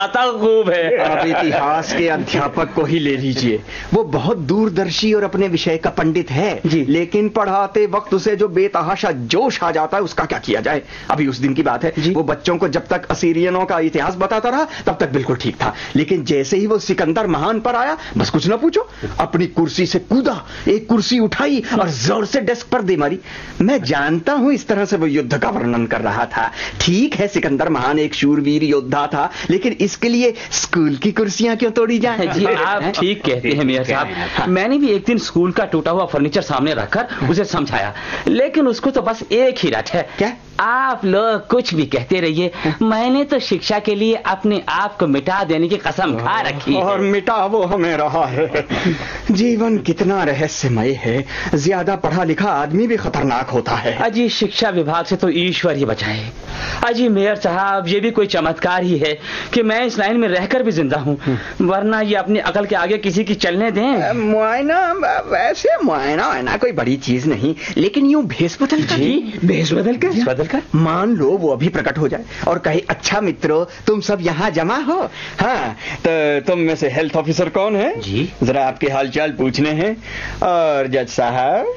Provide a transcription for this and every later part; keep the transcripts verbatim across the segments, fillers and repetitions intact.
आता खूब है। आप इतिहास के अध्यापक को ही ले लीजिए, वो बहुत दूरदर्शी और अपने विषय का पंडित है जी, लेकिन पढ़ाते वक्त उसे जो बेतहाशा जोश आ जाता है उसका क्या किया जाए। अभी उस दिन की बात है, वो बच्चों को जब तक असीरियनों का इतिहास बताता रहा तब तक बिल्कुल ठीक था, लेकिन जैसे ही वो सिकंदर महान पर आया बस कुछ ना पूछो, अपनी कुर्सी से कूदा, एक कुर्सी उठाई और जोर से डेस्क पर दे मारी। मैं जानता हूं इस तरह से वो युद्ध का वर्णन कर रहा था। ठीक है, सिकंदर महान एक शूरवीर योद्धा था, लेकिन इसके लिए स्कूल की कुर्सियां क्यों तोड़ी जाए? जी आप ठीक कहते हैं मियां साहब। मैंने भी एक दिन स्कूल का टूटा हुआ फर्नीचर सामने रखकर उसे समझाया, लेकिन उसको तो बस एक ही रट है। क्या? आप लोग कुछ भी कहते रहिए, मैंने तो शिक्षा के लिए अपने आप को मिटा देने की कसम खा रखी है। और मिटा वो हमें रहा है। जीवन कितना रहस्यमय है, ज्यादा पढ़ा लिखा आदमी भी खतरनाक होता है। अजी शिक्षा विभाग से तो ईश्वर ही बचाए। अजी मेयर साहब, ये भी कोई चमत्कार ही है कि मैं इस लाइन में रहकर भी जिंदा हूँ, वरना ये अपनी अकल के आगे किसी की चलने दें। मुआयना, वैसे मुआयना वायना कोई बड़ी चीज नहीं, लेकिन यूं भेस बदल कर। जी भेस बदल कर? बदल कर मान लो वो अभी प्रकट हो जाए और कहे, अच्छा मित्रों तुम सब यहाँ जमा हो, हाँ तो तुम में से हेल्थ ऑफिसर कौन है जी, जरा आपके हालचाल पूछने हैं, और जज साहब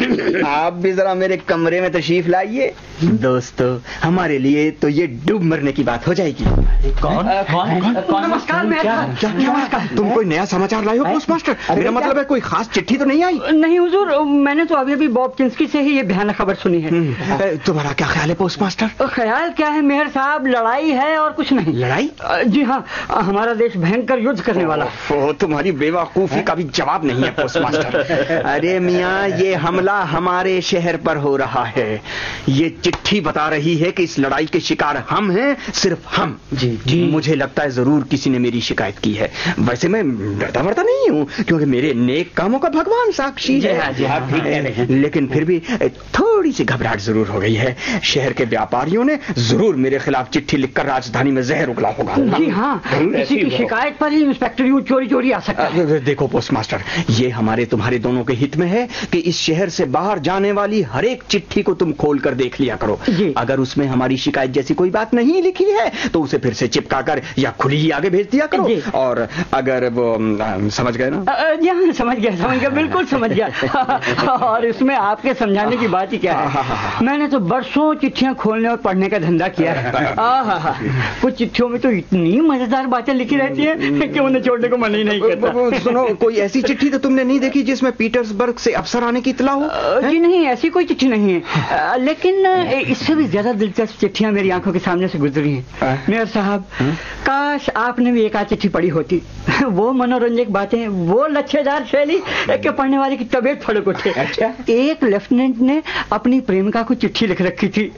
आप भी जरा मेरे कमरे में तशरीफ लाइए। दोस्तों हमारे लिए तो ये डूब मरने की बात हो जाएगी। कौन कौन? नमस्कार नमस्कार। तुम कोई नया समाचार लाए हो पोस्ट मास्टर? मेरा मतलब है कोई खास चिट्ठी तो नहीं आई? नहीं हुजूर, मैंने तो अभी अभी बॉब चिंस्की से ही ये भयानक खबर सुनी है। तुम्हारा क्या ख्याल है पोस्ट मास्टर? ख्याल क्या है मेहर साहब, लड़ाई है और कुछ नहीं। लड़ाई? जी हाँ, हमारा देश भयंकर युद्ध करने वाला। ओ, तुम्हारी बेवकूफी का भी जवाब नहीं है पोस्ट मास्टर। अरे मियाँ, ये हमला हमारे शहर पर हो रहा है। ये चिट्ठी बता रही है कि इस लड़ाई के शिकार हम हैं, सिर्फ हम। जी जी मुझे लगता है जरूर किसी ने मेरी शिकायत की है। वैसे मैं डरता मरता नहीं हूँ, क्योंकि मेरे नेक कामों का भगवान साक्षी है। जी हाँ, ठीक है। लेकिन फिर भी थोड़ी सी घबराहट जरूर हो गई है। शहर के व्यापारियों ने जरूर मेरे खिलाफ चिट्ठी लिखकर राजधानी में जहर उगला होगा। जी हाँ, किसी की शिकायत पर ही इंस्पेक्टर यूं चोरी चोरी आ सकता है। देखो पोस्ट मास्टर, ये हमारे तुम्हारे दोनों के हित में है कि इस शहर से बाहर जाने वाली हर एक चिट्ठी को तुम खोल कर देख लिया करो। अगर उसमें हमारी शिकायत जैसी कोई बात नहीं लिखी है तो उसे फिर से चिपका कर या खुली ही आगे भेज दिया करो। और अगर वो आ, समझ गए ना? जी हाँ, समझ गया समझ गया बिल्कुल समझ गया। और इसमें आपके समझाने की बात ही क्या है, मैंने तो बरसों चिट्ठियां खोलने और पढ़ने का धंधा किया है। कुछ चिट्ठियों में तो इतनी मजेदार बातें लिखी रहती है कि उन्हें छोड़ने को मन ही नहीं करता। सुनो, कोई ऐसी चिट्ठी तो तुमने नहीं देखी जिसमें पीटर्सबर्ग से अफसर आने की इत्तला हो? जी नहीं, ऐसी कोई चिट्ठी नहीं है, लेकिन इससे भी ज्यादा दिलचस्प चिट्ठियां मेरी आंखों के सामने से गुजरी हैं। मेयर साहब, काश आपने भी एक आध चिट्ठी पढ़ी होती। वो मनोरंजक बातें, वो लच्छेदार शैली के पढ़ने वाले की तबीयत फड़क उठे। अच्छा? एक लेफ्टिनेंट ने अपनी प्रेमिका को चिट्ठी लिख रखी थी।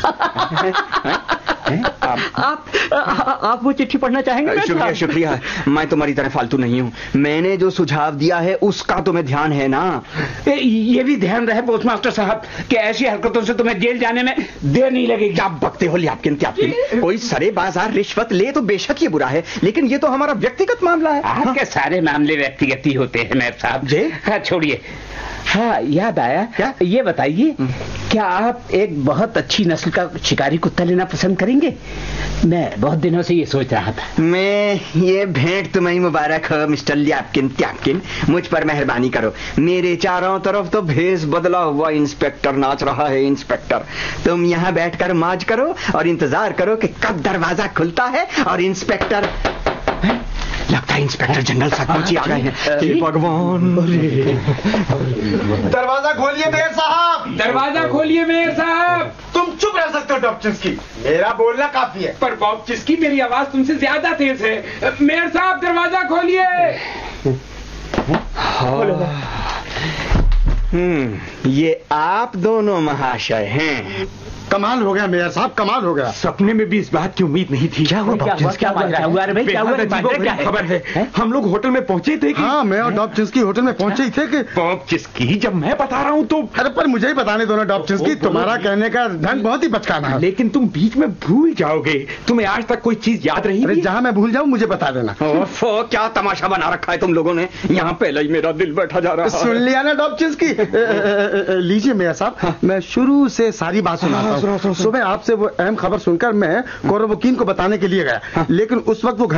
आप, आप आप वो चिट्ठी पढ़ना चाहेंगे? शुक्रिया शुक्रिया, मैं तुम्हारी तरह फालतू नहीं हूँ। मैंने जो सुझाव दिया है उसका तुम्हें ध्यान है ना? ये भी ध्यान रहे पोस्ट मास्टर साहब कि ऐसी हरकतों से तुम्हें जेल जाने में देर नहीं लगेगी। क्या बकते हो ल्यापकिन त्यापकिन? कोई सरे बाजार रिश्वत ले तो बेशक ये बुरा है, लेकिन ये तो हमारा व्यक्तिगत मामला है। आपके सारे मामले व्यक्तिगत ही होते हैं मेयर साहब जी। हाँ छोड़िए। हाँ याद आया, क्या ये बताइए, क्या आप एक बहुत अच्छी नस्ल का शिकारी कुत्ता लेना पसंद करेंगे? मैं बहुत दिनों से ये सोच रहा था। मैं ये भेंट तुम्हें मुबारक हो मिस्टर ल्यापकिन त्यापकिन, मुझ पर मेहरबानी करो। मेरे चारों तरफ तो भेष बदला हुआ इंस्पेक्टर नाच रहा है। इंस्पेक्टर, तुम यहाँ बैठकर मौज करो और इंतजार करो कि कब दरवाजा खुलता है और इंस्पेक्टर लगता है इंस्पेक्टर जनरल सचमुच ही आ गए हैं। भगवान, दरवाजा खोलिए मेयर साहब, दरवाजा खोलिए मेयर साहब। तुम चुप रह सकते हो डॉक्टर चिस्की, मेरा बोलना काफी है। पर बॉब चिस्की, मेरी आवाज तुमसे ज्यादा तेज है। मेयर साहब दरवाजा खोलिए। हम्म ये आप दोनों महाशय हैं। कमाल हो गया मेयर साहब, कमाल हो गया। सपने में भी इस बात की उम्मीद नहीं थी। क्या हुआ? क्या हुआ? क्या हुआ? खबर है, हम लोग होटल में पहुंचे थे कि... हाँ, मैं और डॉब चिस्की होटल में पहुंचे ही थे कि... बॉब चिस्की, जब मैं बता रहा हूँ तो... अरे पर मुझे ही बताने दो ना डॉब चिस्की, तुम्हारा कहने का ढंग बहुत ही बचकाना है। लेकिन तुम बीच में भूल जाओगे। तुम्हें आज तक कोई चीज याद रही? अरे जहाँ मैं भूल जाऊँ मुझे बता देना। क्या तमाशा बना रखा है तुम लोगों ने, यहाँ पहले ही मेरा दिल बैठा जा रहा है। सुन लिया ना डॉब चिस्की? लीजिए मेयर साहब, मैं शुरू से सारी बात सुनाता हूँ। हूँ। सुबह आपसे वो अहम खबर सुनकर मैं कौरव वकील को बताने के लिए गया, लेकिन उस वक्त वो